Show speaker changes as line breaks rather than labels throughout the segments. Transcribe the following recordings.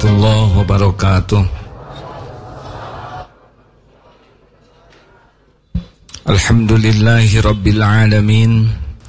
warahmatullahi wabarakatuh. Alhamdulillahi rabbil alamin,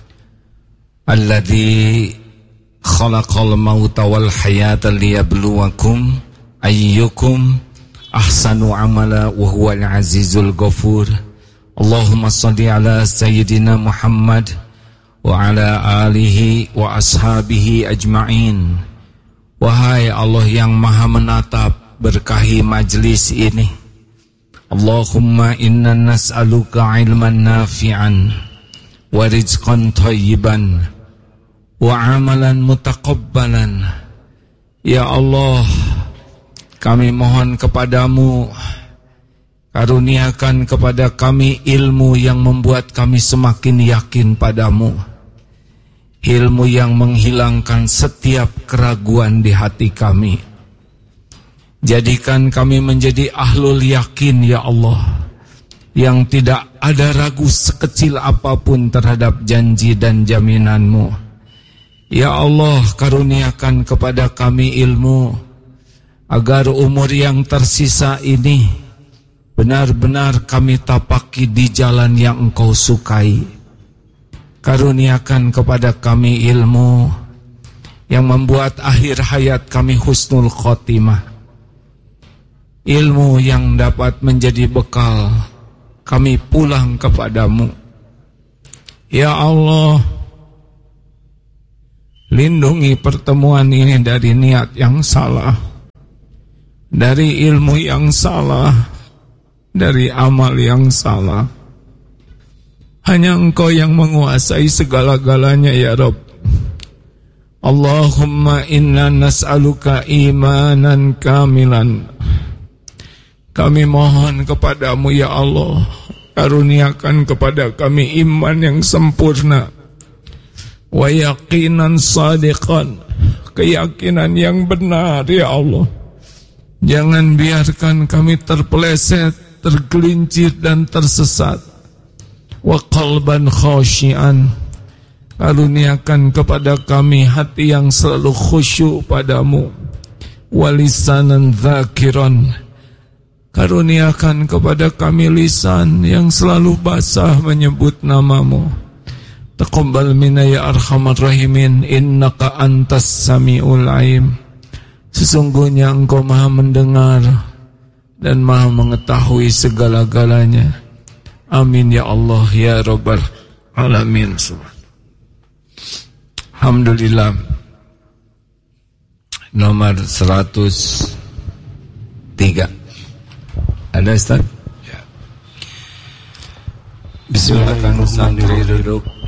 alladzi khalaqal mauta wal hayata liyabluwakum ayyukum ahsanu amala wa huwal azizul ghafur. Allahumma shalli ala sayyidina Muhammad wa ala alihi wa ashabihi ajma'in. Wahai Allah yang maha menatap, berkahi majlis ini. Allahumma inna nas'aluka ilman nafi'an wa rizqan thayyiban wa amalan mutaqabbalan. Ya Allah, kami mohon kepadamu, karuniakan kepada kami ilmu yang membuat kami semakin yakin padamu, ilmu yang menghilangkan setiap keraguan di hati kami. Jadikan kami menjadi ahlul yakin ya Allah, yang tidak ada ragu sekecil apapun terhadap janji dan jaminanmu. Ya Allah, karuniakan kepada kami ilmu, agar umur yang tersisa ini benar-benar kami tapaki di jalan yang Engkau sukai. Karuniakan kepada kami ilmu yang membuat akhir hayat kami husnul khotimah, ilmu yang dapat menjadi bekal kami pulang kepadamu. Ya Allah, lindungi pertemuan ini dari niat yang salah, dari ilmu yang salah, dari amal yang salah. Hanya Engkau yang menguasai segala-galanya ya Rabb. Allahumma inna nas'aluka imanan kamilan. Kami mohon kepadamu ya Allah, karuniakan kepada kami iman yang sempurna, wa yaqinan sadiqan, keyakinan yang benar ya Allah. Jangan biarkan kami terpeleset, tergelincir dan tersesat. Wa qalban khashian, karuniakan kepada kami hati yang selalu khusyuk padamu. Wa lisanan dzakiran, karuniakan kepada kami lisan yang selalu basah menyebut namamu. Taqabbal minna ya arhamar rahimin, innaka antas samiul alim. Sesungguhnya Engkau maha mendengar dan maha mengetahui segala-galanya. Amin ya Allah ya Rabbal alamin. Alhamdulillah. Nomor 103. Ada Ustaz? Ya. Bismillahirrahmanirrahim.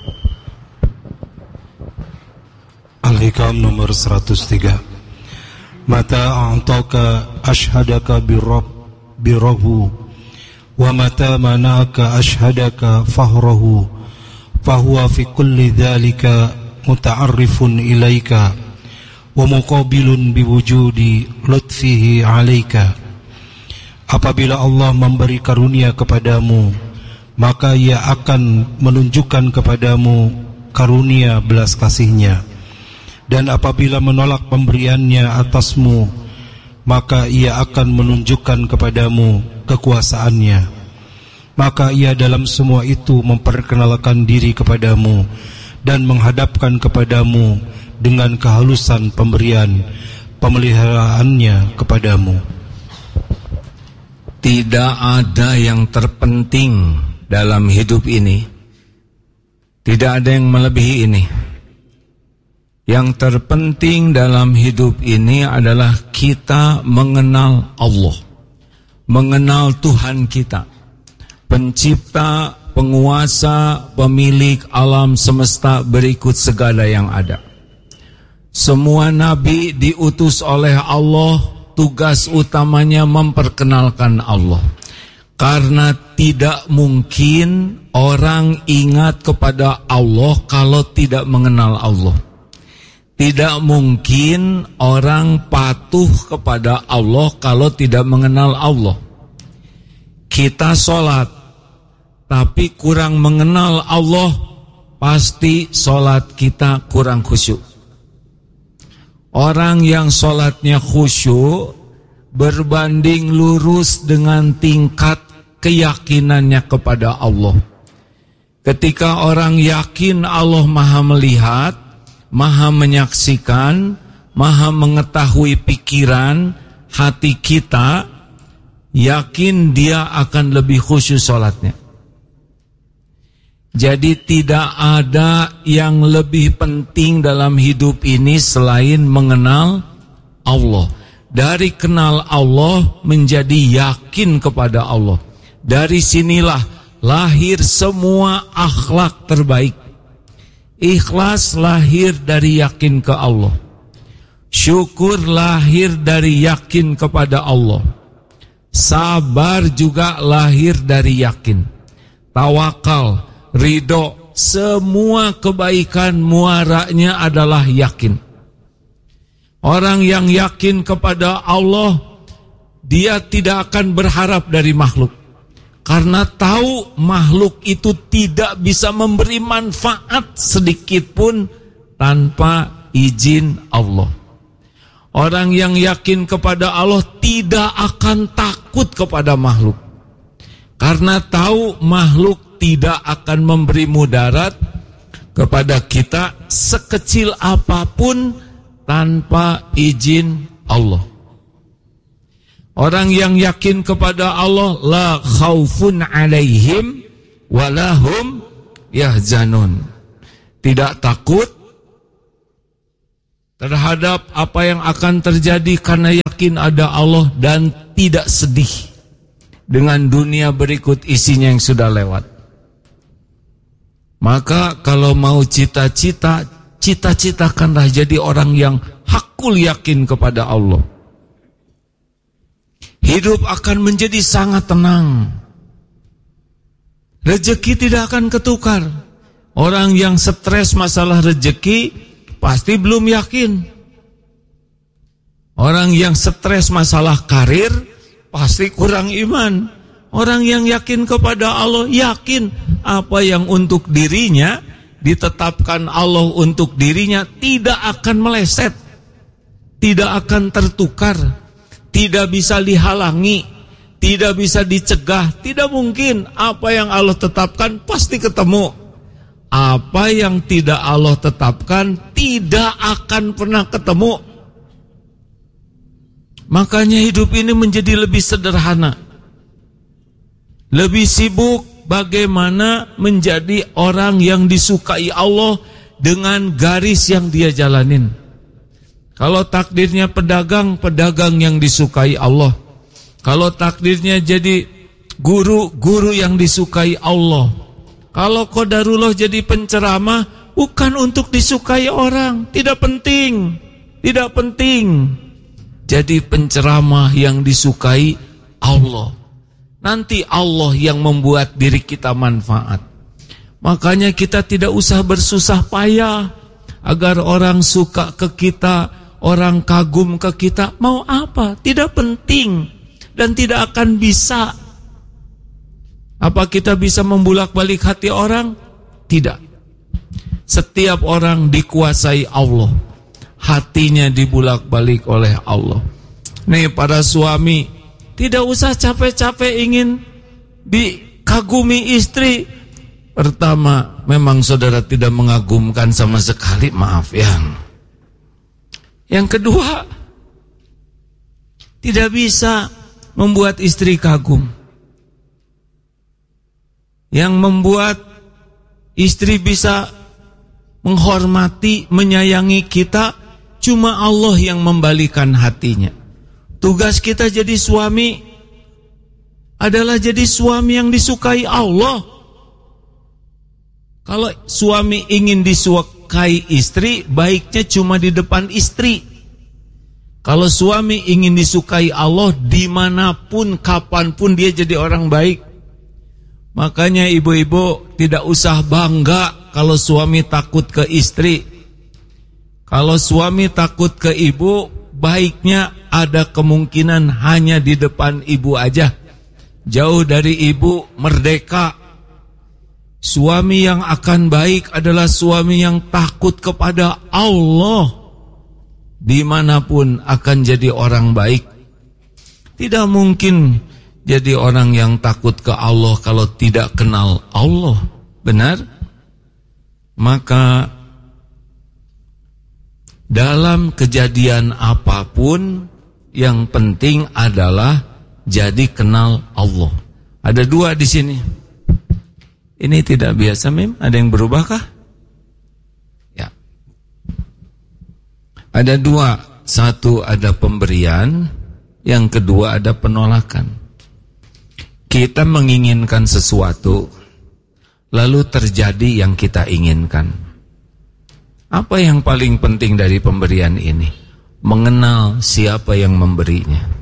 Al-Hikam nomor 103. Mata a'taka ashhadaka birahu wa mata manaka ashhadaka fahrahu fahuwa fi kulli dhalika muta'arrifun ilaika wa muqabilun biwujudi lutfihi alaika. Apabila Allah memberi karunia kepadamu, maka Ia akan menunjukkan kepadamu karunia belas kasih-Nya. Dan apabila menolak pemberiannya atasmu, maka Ia akan menunjukkan kepadamu kekuasaannya. Maka Ia dalam semua itu memperkenalkan diri kepadamu dan menghadapkan kepadamu dengan kehalusan pemberian pemeliharaannya kepadamu.
Tidak ada yang terpenting dalam hidup ini, tidak ada yang melebihi ini. Yang terpenting dalam hidup ini adalah kita mengenal Allah, mengenal Tuhan kita, pencipta, penguasa, pemilik alam semesta berikut segala yang ada. Semua nabi diutus oleh Allah, tugas utamanya memperkenalkan Allah. Karena tidak mungkin orang ingat kepada Allah kalau tidak mengenal Allah. Tidak mungkin orang patuh kepada Allah kalau tidak mengenal Allah. Kita sholat, tapi kurang mengenal Allah, pasti sholat kita kurang khusyuk. Orang yang sholatnya khusyuk berbanding lurus dengan tingkat keyakinannya kepada Allah. Ketika orang yakin Allah maha melihat, maha menyaksikan, maha mengetahui pikiran, hati kita, yakin dia akan lebih khusyuk sholatnya. Jadi tidak ada yang lebih penting dalam hidup ini selain mengenal Allah. Dari kenal Allah menjadi yakin kepada Allah. Dari sinilah lahir semua akhlak terbaik. Ikhlas lahir dari yakin ke Allah. Syukur lahir dari yakin kepada Allah. Sabar juga lahir dari yakin. Tawakal, ridho, semua kebaikan muaranya adalah yakin. Orang yang yakin kepada Allah, dia tidak akan berharap dari makhluk. Karena tahu makhluk itu tidak bisa memberi manfaat sedikit pun tanpa izin Allah. Orang yang yakin kepada Allah tidak akan takut kepada makhluk. Karena tahu makhluk tidak akan memberi mudarat kepada kita sekecil apapun tanpa izin Allah. Orang yang yakin kepada Allah, la khaufun alaihim walahum yahzanun. Tidak takut terhadap apa yang akan terjadi karena yakin ada Allah, dan tidak sedih dengan dunia berikut isinya yang sudah lewat. Maka kalau mau cita-citakanlah jadi orang yang hakul yakin kepada Allah. Hidup akan menjadi sangat tenang. Rezeki tidak akan ketukar. Orang yang stres masalah rezeki pasti belum yakin. Orang yang stres masalah karir pasti kurang iman. Orang yang yakin kepada Allah yakin apa yang untuk dirinya ditetapkan Allah untuk dirinya tidak akan meleset, tidak akan tertukar, tidak bisa dihalangi, tidak bisa dicegah. Tidak mungkin. Apa yang Allah tetapkan pasti ketemu. Apa yang tidak Allah tetapkan tidak akan pernah ketemu. Makanya hidup ini menjadi lebih sederhana, lebih sibuk bagaimana menjadi orang yang disukai Allah dengan garis yang dia jalanin. Kalau takdirnya pedagang, pedagang yang disukai Allah. Kalau takdirnya jadi guru, guru yang disukai Allah. Kalau qadarullah jadi penceramah, bukan untuk disukai orang, tidak penting. Tidak penting. Jadi penceramah yang disukai Allah. Nanti Allah yang membuat diri kita manfaat. Makanya kita tidak usah bersusah payah agar orang suka ke kita, orang kagum ke kita. Mau apa? Tidak penting dan tidak akan bisa. Apa kita bisa membulak-balik hati orang? Tidak. Setiap orang dikuasai Allah. Hatinya dibulak-balik oleh Allah. Nih para suami, tidak usah capek-capek ingin dikagumi istri. Pertama, memang saudara tidak mengagumkan sama sekali, maaf ya. Yang kedua, tidak bisa membuat istri kagum. Yang membuat istri bisa menghormati, menyayangi kita, cuma Allah yang membalikan hatinya. Tugas kita jadi suami adalah jadi suami yang disukai Allah. Kalau suami ingin disukai istri, baiknya cuma di depan istri. Kalau suami ingin disukai Allah, dimanapun, kapanpun dia jadi orang baik. Makanya ibu-ibu tidak usah bangga kalau suami takut ke istri. Kalau suami takut ke ibu, baiknya ada kemungkinan hanya di depan ibu aja. Jauh dari ibu, merdeka. Suami yang akan baik adalah suami yang takut kepada Allah. dimanapun akan jadi orang baik. Tidak mungkin jadi orang yang takut ke Allah kalau tidak kenal Allah. Benar? Maka dalam kejadian apapun yang penting adalah jadi kenal Allah. Ada dua di sini. Ini tidak biasa, Mim? Ada yang berubahkah? Ya. Ada dua. Satu ada pemberian, yang kedua ada penolakan. Kita menginginkan sesuatu, lalu terjadi yang kita inginkan. Apa yang paling penting dari pemberian ini? Mengenal siapa yang memberinya.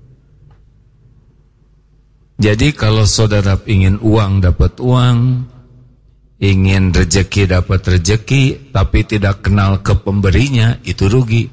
Jadi kalau saudara ingin uang dapat uang, ingin rezeki dapat rezeki, tapi tidak kenal ke pemberinya, itu rugi.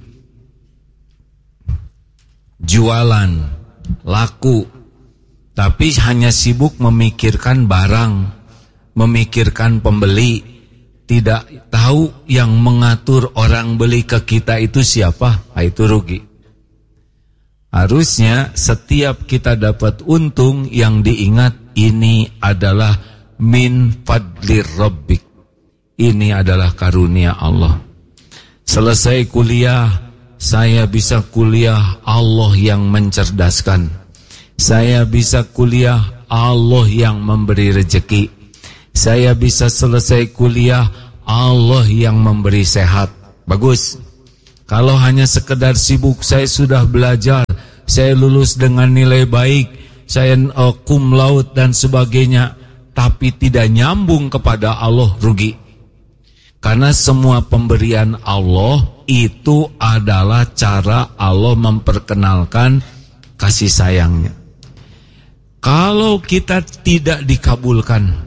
Jualan, laku, tapi hanya sibuk memikirkan barang, memikirkan pembeli, tidak tahu yang mengatur orang beli ke kita itu siapa, itu rugi. Harusnya setiap kita dapat untung yang diingat ini adalah min fadlir rabbik. Ini adalah karunia Allah. Selesai kuliah, saya bisa kuliah Allah yang mencerdaskan. Saya bisa kuliah Allah yang memberi rezeki. Saya bisa selesai kuliah Allah yang memberi sehat. Bagus. Kalau hanya sekedar sibuk, saya sudah belajar, saya lulus dengan nilai baik, saya cum laude dan sebagainya, tapi tidak nyambung kepada Allah, rugi. Karena semua pemberian Allah itu adalah cara Allah memperkenalkan kasih sayangnya. Kalau kita tidak dikabulkan,